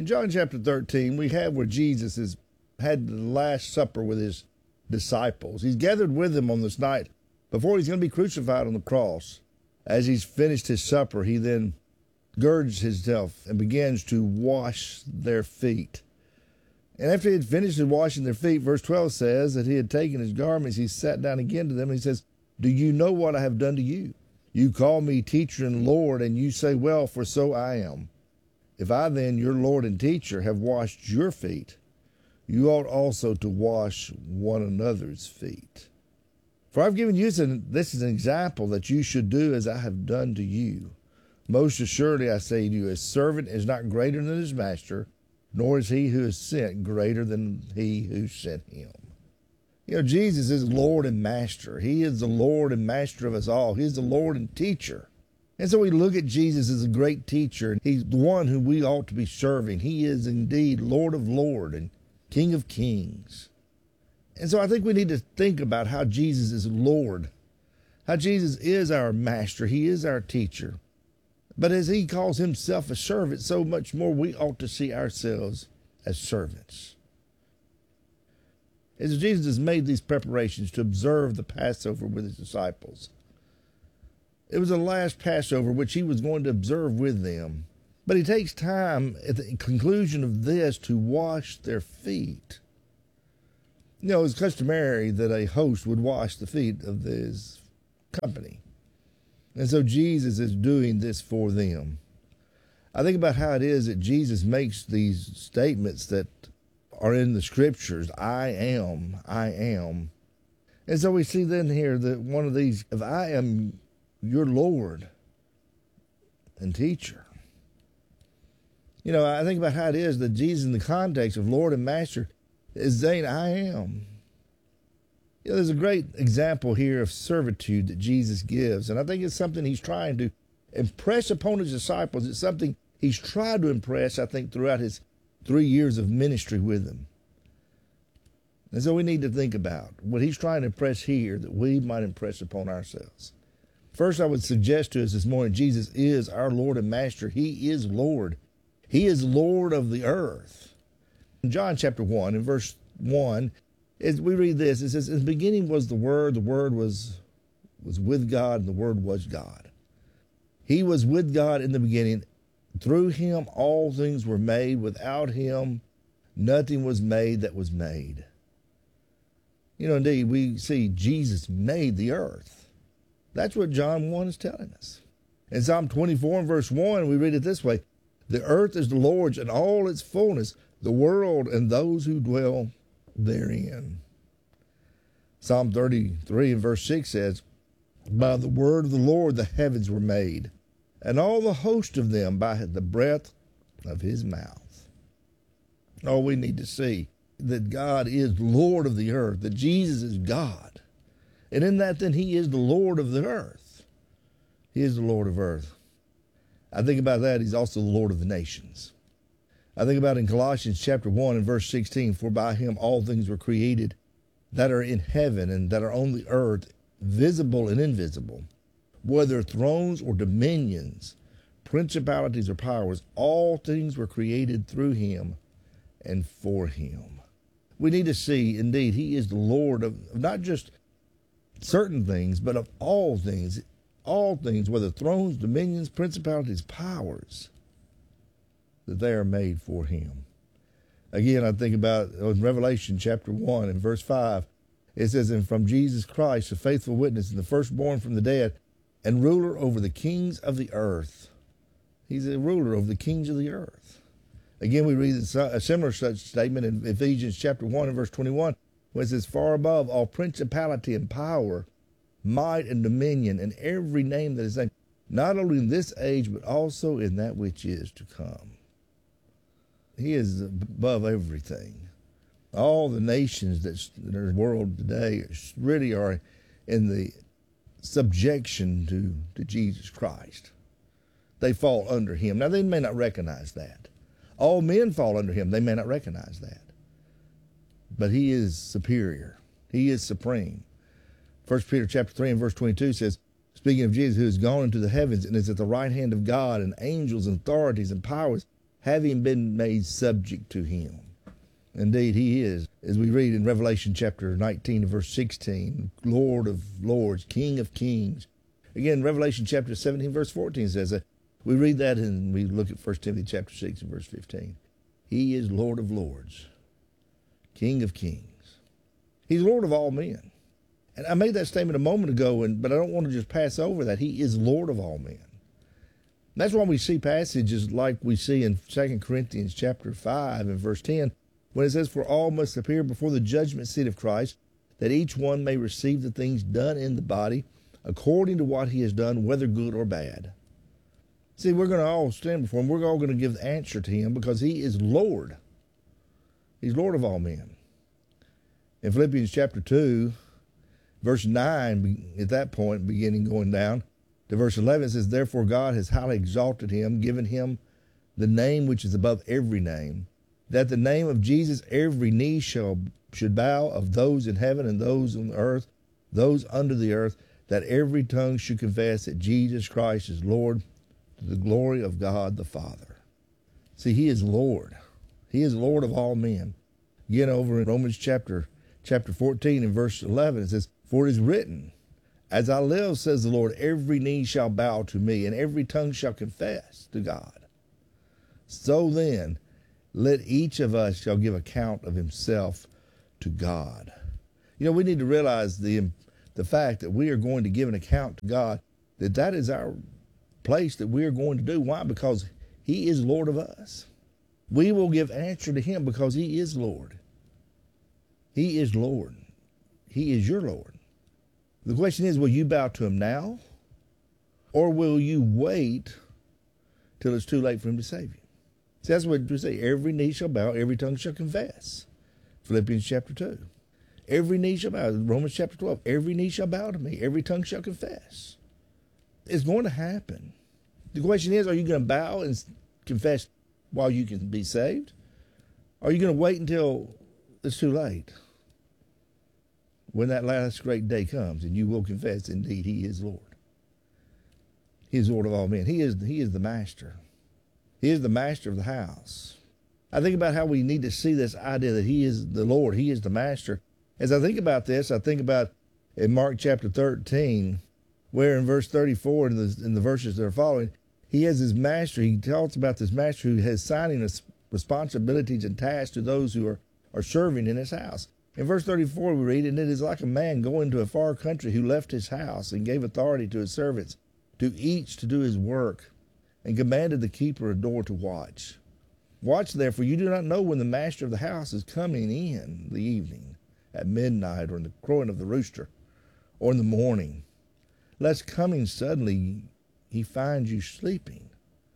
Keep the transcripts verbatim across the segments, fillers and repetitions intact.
In John chapter thirteen, we have where Jesus has had the Last Supper with his disciples. He's gathered with them on this night before he's going to be crucified on the cross. As he's finished his supper, he then girds himself and begins to wash their feet. And after he had finished washing their feet, verse twelve says that he had taken his garments, he sat down again to them, and he says, "Do you know what I have done to you? You call me teacher and Lord, and you say, well, for so I am. If I then, your Lord and teacher, have washed your feet, you ought also to wash one another's feet. For I've given you this as an example that you should do as I have done to you. Most assuredly I say to you, a servant is not greater than his master, nor is he who is sent greater than he who sent him." You know, Jesus is Lord and Master. He is the Lord and Master of us all. He is the Lord and teacher. And so we look at Jesus as a great teacher, and he's the one who we ought to be serving. He is indeed Lord of Lords and King of Kings. And so I think we need to think about how Jesus is Lord, how Jesus is our Master. He is our teacher. But as he calls himself a servant, so much more we ought to see ourselves as servants. As Jesus has made these preparations to observe the Passover with his disciples, it was the last Passover which he was going to observe with them. But he takes time at the conclusion of this to wash their feet. You know, it's customary that a host would wash the feet of his company. And so Jesus is doing this for them. I think about how it is that Jesus makes these statements that are in the scriptures. I am, I am. And so we see then here that one of these, if I am your Lord and teacher. You know, I think about how it is that Jesus in the context of Lord and Master is saying, I am. You know, there's a great example here of servitude that Jesus gives, and I think it's something he's trying to impress upon his disciples. It's something he's tried to impress, I think, throughout his three years of ministry with them. And so we need to think about what he's trying to impress here that we might impress upon ourselves. First, I would suggest to us this morning, Jesus is our Lord and Master. He is Lord. He is Lord of the earth. In John chapter one, in verse one, as we read this, it says, in the beginning was the Word, the Word was, was with God, and the Word was God. He was with God in the beginning. Through him all things were made. Without him nothing was made that was made. You know, indeed, we see Jesus made the earth. That's what John one is telling us. In Psalm twenty-four and verse one, we read it this way, the earth is the Lord's and all its fullness, the world and those who dwell therein. Psalm thirty-three and verse six says, by the word of the Lord the heavens were made, and all the host of them by the breath of his mouth. Oh, we need to see that God is Lord of the earth, that Jesus is God. And in that, then, he is the Lord of the earth. He is the Lord of earth. I think about that, he's also the Lord of the nations. I think about in Colossians chapter one and verse sixteen, for by him all things were created that are in heaven and that are on the earth, visible and invisible, whether thrones or dominions, principalities or powers, all things were created through him and for him. We need to see, indeed, he is the Lord of not just certain things, but of all things, all things, whether thrones, dominions, principalities, powers, that they are made for him. Again, I think about in Revelation chapter one and verse five, it says, and from Jesus Christ, a faithful witness and the firstborn from the dead, and ruler over the kings of the earth. He's a ruler over the kings of the earth. Again, we read a similar such statement in Ephesians chapter one and verse twenty-one, where it says, far above all principality and power, might and dominion, and every name that is named, not only in this age, but also in that which is to come. He is above everything. All the nations that are in the world today really are in the subjection to, to Jesus Christ. They fall under him. Now, they may not recognize that. All men fall under him. They may not recognize that. But he is superior. He is supreme. First Peter chapter three and verse twenty-two says, speaking of Jesus, who has gone into the heavens and is at the right hand of God, and angels and authorities and powers having been made subject to him. Indeed, he is, as we read in Revelation chapter nineteen, verse sixteen, Lord of lords, King of kings. Again, Revelation chapter seventeen, verse fourteen says that. We read that and we look at First Timothy chapter six and verse fifteen. He is Lord of lords, King of kings. He's Lord of all men. And I made that statement a moment ago, and but I don't want to just pass over that. He is Lord of all men. That's why we see passages like we see in Second Corinthians chapter five and verse ten, when it says, "For all must appear before the judgment seat of Christ, that each one may receive the things done in the body according to what he has done, whether good or bad." See, we're going to all stand before him. We're all going to give the answer to him because he is Lord. He's Lord of all men. In Philippians chapter two, verse nine, at that point, beginning going down to verse eleven, it says, "Therefore God has highly exalted him, given him the name which is above every name, that the name of Jesus every knee shall should bow, of those in heaven and those on the earth, those under the earth, that every tongue should confess that Jesus Christ is Lord, to the glory of God the Father." See, he is Lord. He is Lord of all men. Again, over in Romans chapter chapter fourteen and verse eleven, it says, "For it is written, as I live, says the Lord, every knee shall bow to me, and every tongue shall confess to God. So then, let each of us shall give account of himself to God." You know, we need to realize the the fact that we are going to give an account to God, that that is our place that we are going to do. Why? Because he is Lord of us. We will give answer to him because he is Lord. He is Lord. He is your Lord. The question is, will you bow to him now, or will you wait till it's too late for him to save you? See, that's what we say. Every knee shall bow, every tongue shall confess. Philippians chapter two. Every knee shall bow. Romans chapter twelve. Every knee shall bow to me. Every tongue shall confess. It's going to happen. The question is, are you going to bow and confess while you can be saved? Or are you going to wait until it's too late? When that last great day comes and you will confess, indeed, he is Lord. He is Lord of all men. He is, he is the master. He is the master of the house. I think about how we need to see this idea that he is the Lord. He is the master. As I think about this, I think about in Mark chapter thirteen, where in verse thirty-four, in the, in the verses that are following, he has his master. He talks about this master who has signing his responsibilities and tasks to those who are, are serving in his house. In verse thirty-four, we read, "And it is like a man going to a far country who left his house and gave authority to his servants, to each to do his work, and commanded the keeper of the door to watch. Watch therefore, you do not know when the master of the house is coming in the evening, at midnight, or in the crowing of the rooster, or in the morning, lest coming suddenly he finds you sleeping.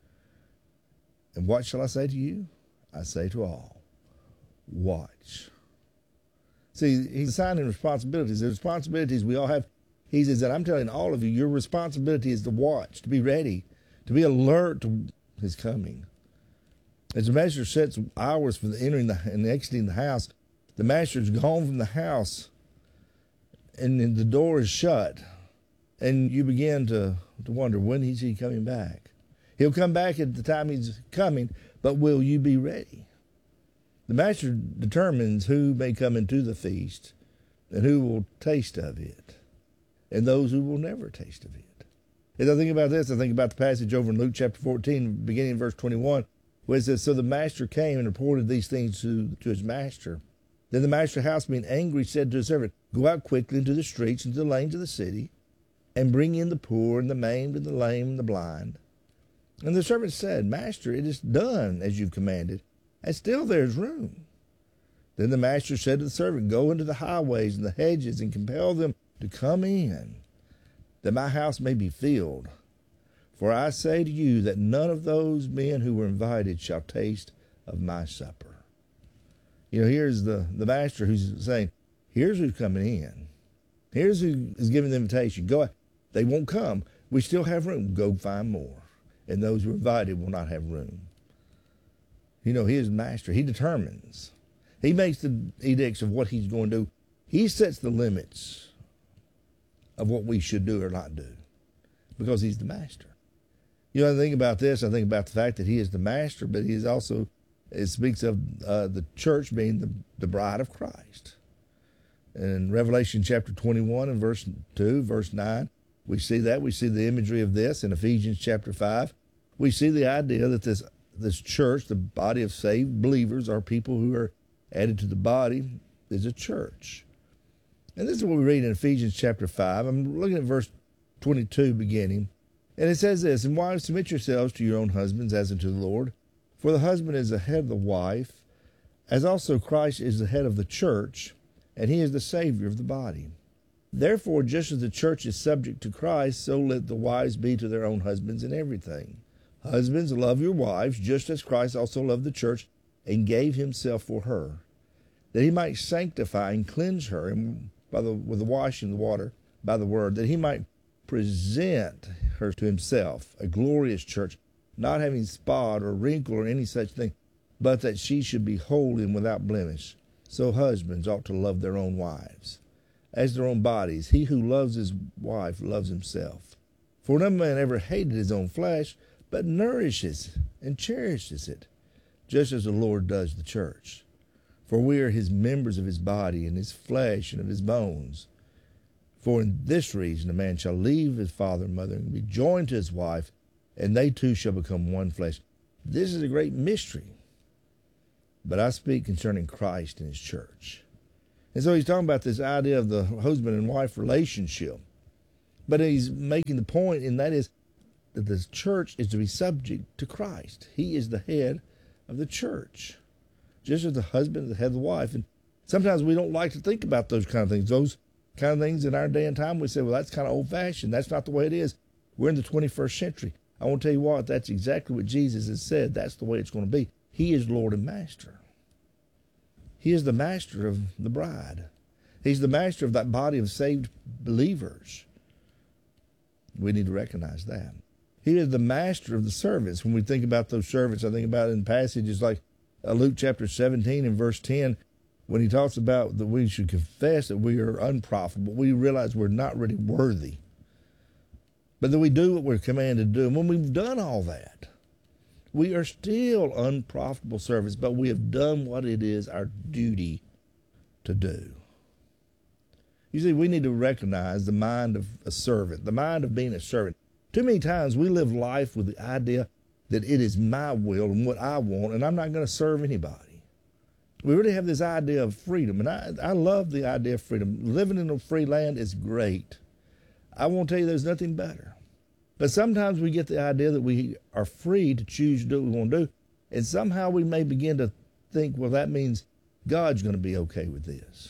And what shall I say to you? I say to all, watch." See, he's assigning responsibilities. The responsibilities we all have. He says that I'm telling all of you, your responsibility is to watch, to be ready, to be alert to his coming. As the master sets hours for the entering the, and exiting the house, the master's gone from the house, and, and the door is shut, and you begin to, to wonder, when is he coming back? He'll come back at the time he's coming, but will you be ready? The master determines who may come into the feast and who will taste of it, and those who will never taste of it. As I think about this, I think about the passage over in Luke chapter fourteen, beginning in verse twenty-one, where it says, "So the master came and reported these things to, to his master. Then the master of the house, being angry, said to his servant, Go out quickly into the streets and to the lanes of the city, and bring in the poor and the maimed and the lame and the blind." And the servant said, "Master, it is done as you've commanded, and still there is room." Then the master said to the servant, "Go into the highways and the hedges and compel them to come in, that my house may be filled. For I say to you that none of those men who were invited shall taste of my supper." You know, here's the, the master who's saying, here's who's coming in. Here's who is giving the invitation. Go out. They won't come. We still have room. Go find more. And those who are invited will not have room. You know, he is master. He determines. He makes the edicts of what he's going to do. He sets the limits of what we should do or not do, because he's the master. You know, I think about this, I think about the fact that he is the master, but he is also, it speaks of uh, the church being the, the bride of Christ. In Revelation chapter twenty-one and verse two, verse nine, we see that. We see the imagery of this in Ephesians chapter five. We see the idea that this, this church, the body of saved believers, are people who are added to the body, is a church. And this is what we read in Ephesians chapter five. I'm looking at verse twenty-two beginning. And it says this, "And wives, submit yourselves to your own husbands as unto the Lord. For the husband is the head of the wife, as also Christ is the head of the church, and he is the Savior of the body. Therefore, just as the church is subject to Christ, so let the wives be to their own husbands in everything. Husbands, love your wives, just as Christ also loved the church, and gave himself for her, that he might sanctify and cleanse her and by the, with the washing of the water by the word, that he might present her to himself, a glorious church, not having spot or wrinkle or any such thing, but that she should be holy and without blemish. So husbands ought to love their own wives, as their own bodies. He who loves his wife loves himself. For no man ever hated his own flesh, but nourishes and cherishes it, just as the Lord does the church. For we are his members of his body, and his flesh and of his bones. For in this reason a man shall leave his father and mother and be joined to his wife, and they two shall become one flesh. This is a great mystery, but I speak concerning Christ and his church." And so he's talking about this idea of the husband and wife relationship. But he's making the point, and that is that the church is to be subject to Christ. He is the head of the church, just as the husband is the head of the wife. And sometimes we don't like to think about those kind of things. Those kind of things in our day and time, we say, well, that's kind of old-fashioned. That's not the way it is. We're in the twenty-first century. I want to tell you what, that's exactly what Jesus has said. That's the way it's going to be. He is Lord and Master. He is the master of the bride. He's the master of that body of saved believers. We need to recognize that. He is the master of the servants. When we think about those servants, I think about it in passages like uh, Luke chapter seventeen and verse ten, when he talks about that we should confess that we are unprofitable. We realize we're not really worthy, but that we do what we're commanded to do. And when we've done all that, we are still unprofitable servants, but we have done what it is our duty to do. You see, we need to recognize the mind of a servant, the mind of being a servant. Too many times we live life with the idea that it is my will and what I want, and I'm not going to serve anybody. We really have this idea of freedom, and I, I love the idea of freedom. Living in a free land is great. I won't tell you there's nothing better. But sometimes we get the idea that we are free to choose to do what we want to do, and somehow we may begin to think, well, that means God's going to be okay with this.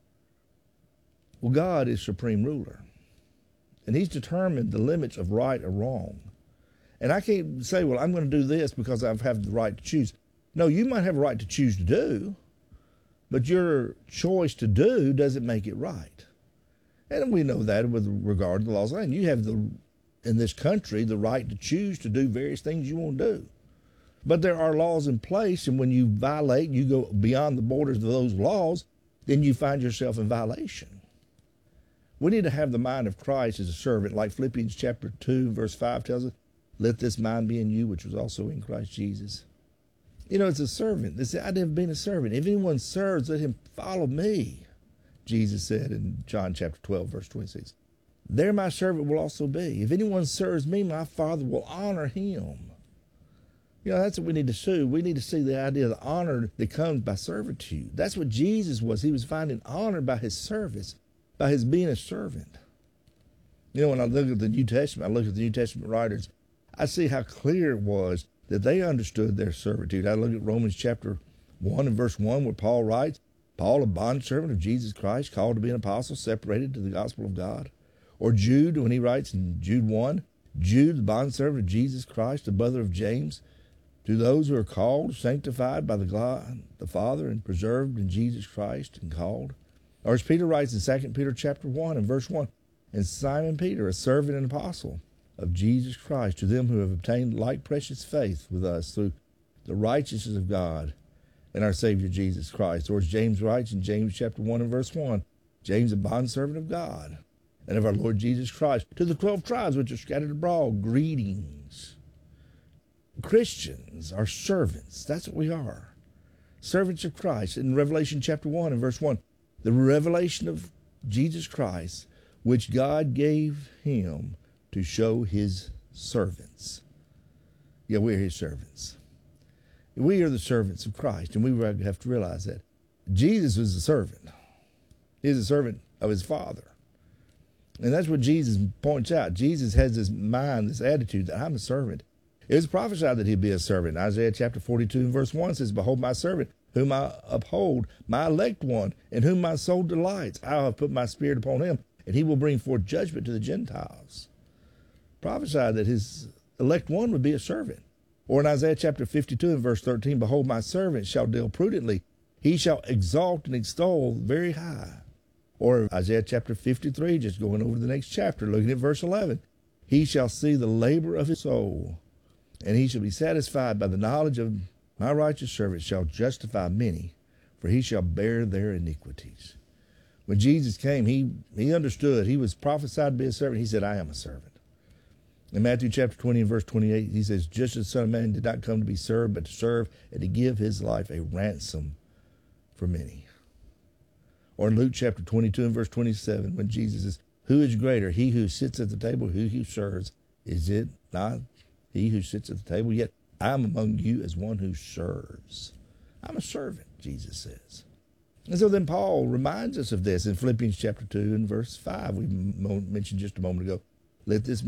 Well, God is supreme ruler, and he's determined the limits of right or wrong. And I can't say, well, I'm going to do this because I have the right to choose. No, you might have a right to choose to do, but your choice to do doesn't make it right. And we know that with regard to the laws of land. You have, the, in this country, the right to choose to do various things you want to do. But there are laws in place, and when you violate, you go beyond the borders of those laws, then you find yourself in violation. We need to have the mind of Christ as a servant, like Philippians chapter two, verse five tells us, "Let this mind be in you, which was also in Christ Jesus." You know, it's a servant. It's the idea of being a servant. If anyone serves, let him follow me, Jesus said in John chapter twelve, verse twenty-six. There my servant will also be. If anyone serves me, my Father will honor him. You know, that's what we need to see. We need to see the idea of the honor that comes by servitude. That's what Jesus was. He was finding honor by his service, by his being a servant. You know, when I look at the New Testament, I look at the New Testament writers, I see how clear it was that they understood their servitude. I look at Romans chapter one and verse one, where Paul writes, "Paul, a bondservant of Jesus Christ, called to be an apostle, separated to the gospel of God." Or Jude, when he writes in Jude one, "Jude, the bondservant of Jesus Christ, the brother of James, to those who are called, sanctified by the God, the Father, and preserved in Jesus Christ, and called." Or as Peter writes in Second Peter chapter one and verse one, "And Simon Peter, a servant and apostle of Jesus Christ, to them who have obtained like precious faith with us through the righteousness of God and our Savior Jesus Christ." Or as James writes in James chapter one and verse one, "James, a bondservant of God and of our Lord Jesus Christ, to the twelve tribes which are scattered abroad, greetings." Christians are servants. That's what we are. Servants of Christ. In Revelation chapter one and verse one, the revelation of Jesus Christ, which God gave him to show his servants. Yeah, we're his servants. We are the servants of Christ, and we have to realize that. Jesus was a servant. He is a servant of his Father. And that's what Jesus points out. Jesus has this mind, this attitude that I'm a servant. It was prophesied that he'd be a servant. Isaiah chapter forty-two and verse one says, Behold my servant, whom I uphold, my elect one, in whom my soul delights. I have put my spirit upon him, and he will bring forth judgment to the Gentiles. Prophesied that his elect one would be a servant. Or in Isaiah chapter fifty-two and verse thirteen, Behold my servant shall deal prudently. He shall exalt and extol very high. Or Isaiah chapter fifty-three, just going over the next chapter, looking at verse eleven. He shall see the labor of his soul, and he shall be satisfied by the knowledge of my righteous servant shall justify many, for he shall bear their iniquities. When Jesus came, he, he understood. He was prophesied to be a servant. He said, I am a servant. In Matthew chapter twenty and verse twenty-eight, he says, just as the Son of Man did not come to be served, but to serve and to give his life a ransom for many. Or in Luke chapter twenty-two and verse twenty-seven, when Jesus says, who is greater, he who sits at the table, who who serves? Is it not he who sits at the table? Yet I am among you as one who serves. I'm a servant, Jesus says. And so then Paul reminds us of this in Philippians chapter two and verse five. We mentioned just a moment ago. Let this